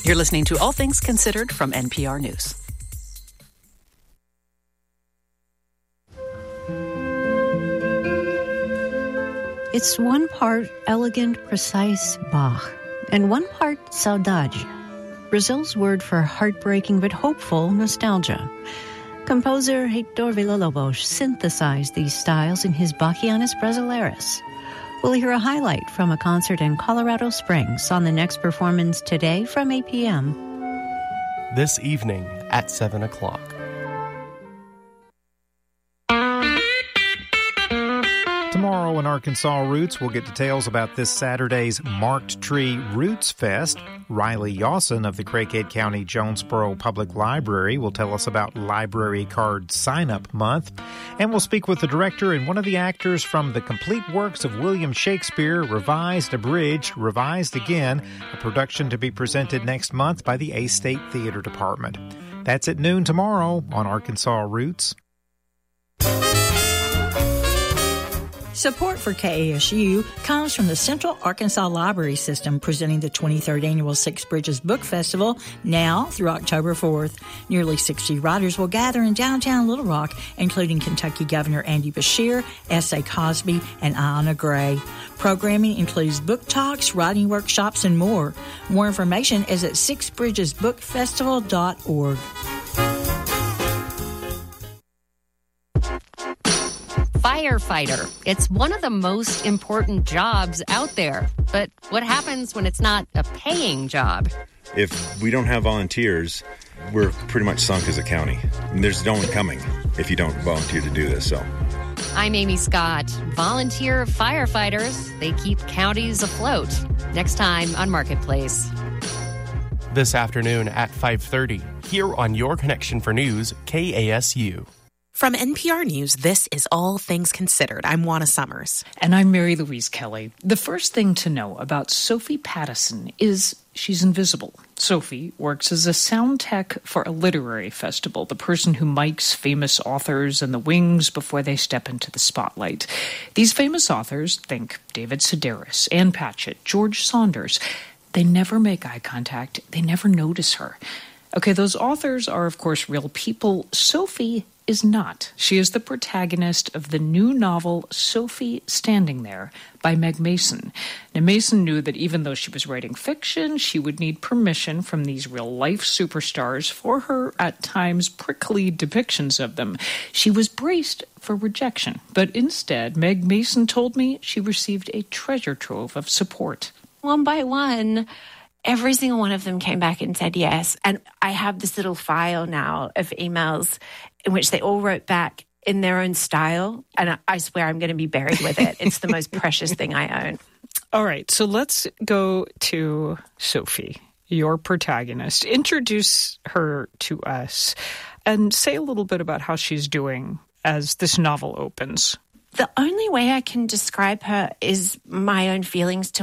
You're listening to All Things Considered from NPR News. It's one part elegant, precise Bach and one part saudade, Brazil's word for heartbreaking but hopeful nostalgia. Composer Heitor Villa-Lobos synthesized these styles in his Bachianas Brasileiras. We'll hear a highlight from a concert in Colorado Springs on the next performance today from 8 p.m. This evening at 7 o'clock. Tomorrow in Arkansas Roots, we'll get details about this Saturday's Marked Tree Roots Fest. Riley Yawson of the Craighead County Jonesboro Public Library will tell us about Library Card Sign-Up Month. And we'll speak with the director and one of the actors from the complete works of William Shakespeare, Revised, Abridged, Revised Again, a production to be presented next month by the A-State Theater Department. That's at noon tomorrow on Arkansas Roots. Support for KASU comes from the Central Arkansas Library System, presenting the 23rd Annual Six Bridges Book Festival now through October 4th. Nearly 60 writers will gather in downtown Little Rock, including Kentucky Governor Andy Beshear, S.A. Cosby, and Ayanna Gray. Programming includes book talks, writing workshops, and more. More information is at sixbridgesbookfestival.org. Firefighter. It's one of the most important jobs out there. But what happens when it's not a paying job? If we don't have volunteers, we're pretty much sunk as a county. And there's no one coming if you don't volunteer to do this. So, I'm Amy Scott. Volunteer firefighters. They keep counties afloat. Next time on Marketplace. This afternoon at 5:30, here on Your Connection for News, KASU. From NPR News, this is All Things Considered. I'm Juana Summers. And I'm Mary Louise Kelly. The first thing to know about Sophie Pattison is she's invisible. Sophie works as a sound tech for a literary festival, the person who mics famous authors in the wings before they step into the spotlight. These famous authors, think David Sedaris, Ann Patchett, George Saunders, they never make eye contact. They never notice her. Okay, those authors are, of course, real people. Sophie is not. She is the protagonist of the new novel Sophie Standing There by Meg Mason. Now, Mason knew that even though she was writing fiction, she would need permission from these real-life superstars for her, at times, prickly depictions of them. She was braced for rejection, but instead, Meg Mason told me she received a treasure trove of support. One by one, every single one of them came back and said yes. And I have this little file now of emails in which they all wrote back in their own style. And I swear I'm going to be buried with it. It's the most precious thing I own. All right, so let's go to Sophie, your protagonist. Introduce her to us and say a little bit about how she's doing as this novel opens. The only way I can describe her is my own feelings